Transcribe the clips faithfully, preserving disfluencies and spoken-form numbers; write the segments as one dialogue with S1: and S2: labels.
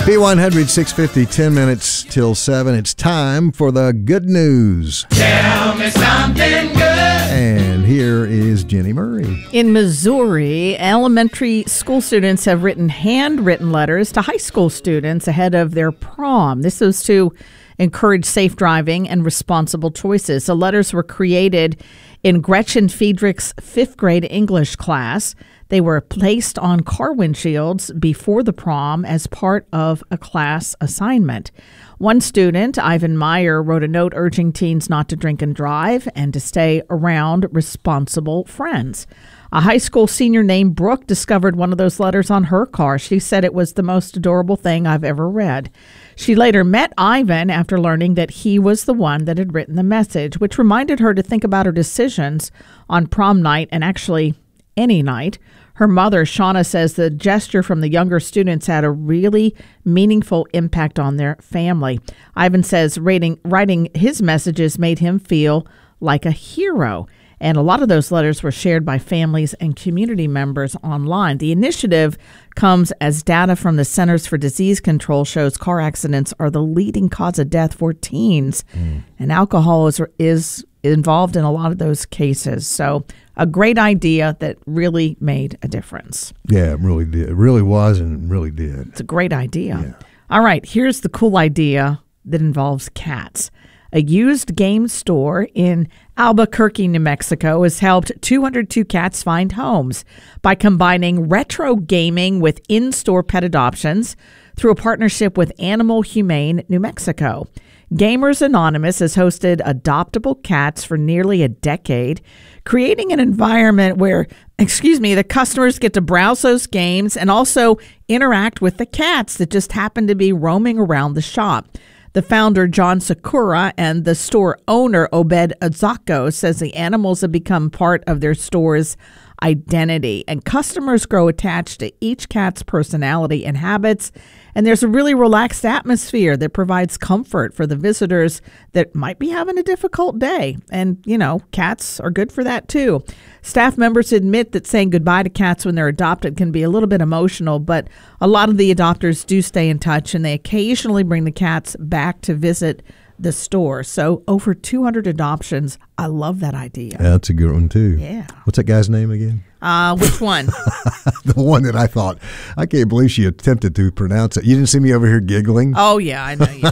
S1: V one hundred, six fifty, ten minutes till seven. It's time for the good news.
S2: Tell me something good.
S1: And here is Jenny Murray.
S3: In Missouri, elementary school students have written handwritten letters to high school students ahead of their prom. This is to encourage safe driving and responsible choices. The letters were created in Gretchen Friedrich's fifth grade English class. They were placed on car windshields before the prom as part of a class assignment. One student, Ivan Meyer, wrote a note urging teens not to drink and drive and to stay around responsible friends. A high school senior named Brooke discovered one of those letters on her car. She said it was the most adorable thing I've ever read. She later met Ivan after learning that he was the one that had written the message, which reminded her to think about her decisions on prom night and actually any night. Her mother, Shauna, says the gesture from the younger students had a really meaningful impact on their family. Ivan says writing, writing his messages made him feel like a hero. And a lot of those letters were shared by families and community members online. The initiative comes as data from the Centers for Disease Control shows car accidents are the leading cause of death for teens. Mm. And alcohol is, is involved in a lot of those cases. So a great idea that really made a difference.
S1: Yeah, it really did. It really was and really did.
S3: It's a great idea.
S1: Yeah.
S3: All right, here's the cool idea that involves cats. A used game store in Albuquerque, New Mexico, has helped two hundred two cats find homes by combining retro gaming with in-store pet adoptions through a partnership with Animal Humane New Mexico. Gamers Anonymous has hosted adoptable cats for nearly a decade, creating an environment where, excuse me, the customers get to browse those games and also interact with the cats that just happen to be roaming around the shop. The founder, John Sakura, and the store owner, Obed Azako, says the animals have become part of their store's identity, and customers grow attached to each cat's personality and habits, and there's a really relaxed atmosphere that provides comfort for the visitors that might be having a difficult day. And, you know, cats are good for that too. Staff members admit that saying goodbye to cats when they're adopted can be a little bit emotional, but a lot of the adopters do stay in touch, and they occasionally bring the cats back to visit the store. So over two hundred adoptions. I love that idea.
S1: Yeah, that's a good one too.
S3: Yeah.
S1: What's that guy's name again?
S3: Uh, which one?
S1: The one that I thought, I can't believe she attempted to pronounce it. You didn't see me over here giggling?
S3: Oh, yeah, I know you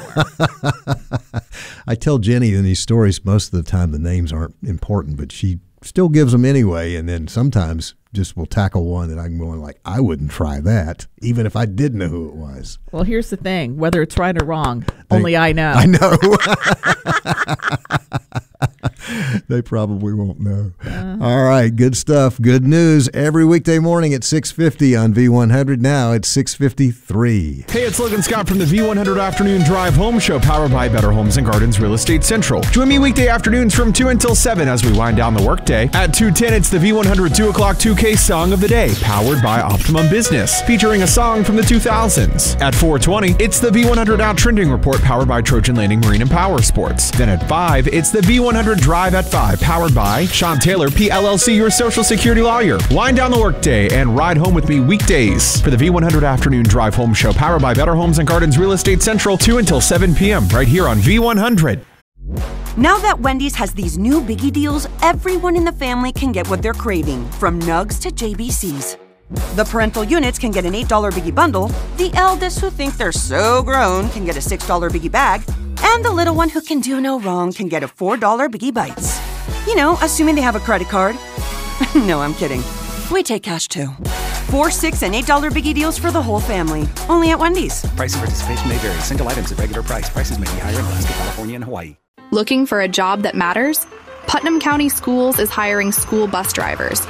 S3: were.
S1: I tell Jenny in these stories, most of the time the names aren't important, but she still gives them anyway, and then sometimes just will tackle one that I'm going like, I wouldn't try that, even if I did know who it was.
S3: Well, here's the thing. Whether it's right or wrong, they, only I know.
S1: I know. They probably won't know. Uh, All right, good stuff. Good news every weekday morning at six fifty on V one hundred. Now it's six fifty-three.
S4: Hey, it's Logan Scott from the V one hundred Afternoon Drive Home Show, powered by Better Homes and Gardens Real Estate Central. Join me weekday afternoons from two until seven as we wind down the workday. At two ten, it's the V one hundred two o'clock two K Song of the Day, powered by Optimum Business, featuring a song from the two thousands. At four twenty, it's the V one hundred Out Trending Report, powered by Trojan Landing Marine and Power Sports. Then at five, it's the V one hundred Drive at five, powered by Sean Taylor, P L L C, your Social Security lawyer. Wind down the workday and ride home with me weekdays for the V one hundred Afternoon Drive Home Show, powered by Better Homes and Gardens Real Estate Central, two until seven p.m. right here on V one hundred.
S5: Now that Wendy's has these new biggie deals, everyone in the family can get what they're craving, from nugs to J B Cs. The parental units can get an eight dollar biggie bundle, the eldest who think they're so grown can get a six dollar biggie bag, and the little one who can do no wrong can get a four dollar biggie bites. You know, assuming they have a credit card. No, I'm kidding. We take cash too. Four, six, and eight dollar biggie deals for the whole family. Only at Wendy's.
S6: Price and participation may vary. Single items at regular price. Prices may be higher in Alaska, California, and Hawaii.
S7: Looking for a job that matters? Putnam County Schools is hiring school bus drivers.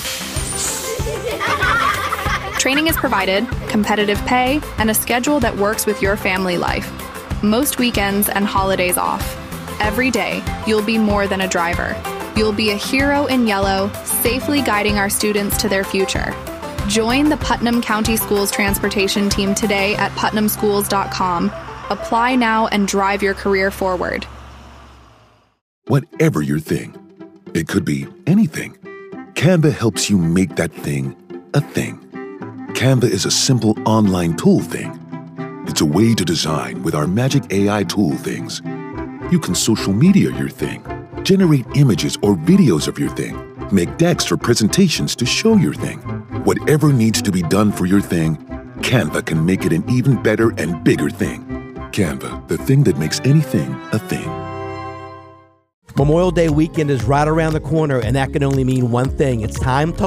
S7: Training is provided, competitive pay, and a schedule that works with your family life. Most weekends and holidays off. Every day, you'll be more than a driver. You'll be a hero in yellow, safely guiding our students to their future. Join the Putnam County Schools transportation team today at putnam schools dot com. Apply now and drive your career forward.
S8: Whatever your thing, it could be anything. Canva helps you make that thing a thing. Canva is a simple online tool thing. It's a way to design with our magic A I tool things. You can social media your thing, generate images or videos of your thing, make decks or presentations to show your thing. Whatever needs to be done for your thing, Canva can make it an even better and bigger thing. Canva, the thing that makes anything a thing.
S9: Memorial Day weekend is right around the corner, and that can only mean one thing. It's time to